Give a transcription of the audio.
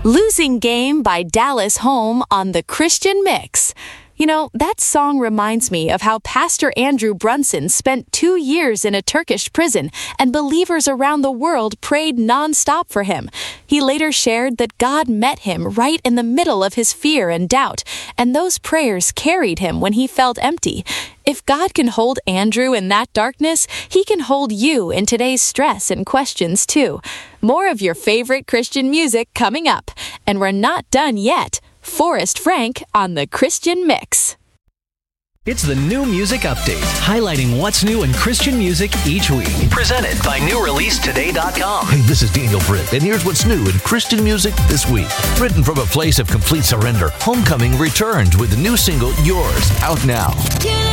Losing Game by Dallas Holm on the Christian Mix. You know, that song reminds me of how Pastor Andrew Brunson spent 2 years in a Turkish prison, and believers around the world prayed nonstop for him. He later shared that God met him right in the middle of his fear and doubt, and those prayers carried him when he felt empty. If God can hold Andrew in that darkness, he can hold you in today's stress and questions too. More of your favorite Christian music coming up, and we're not done yet. Forrest Frank on the Christian Mix. It's the New Music Update, highlighting what's new in Christian music each week. Presented by NewReleaseToday.com. Hey, this is Daniel Britt, and here's what's new in Christian music this week. Written from a place of complete surrender, Homecoming returns with the new single, Yours, out now.